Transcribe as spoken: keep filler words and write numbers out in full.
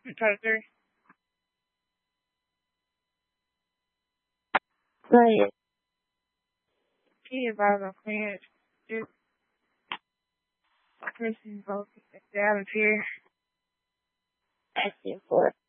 Tucker. Right. He about my friends. Just a person both down here. I see for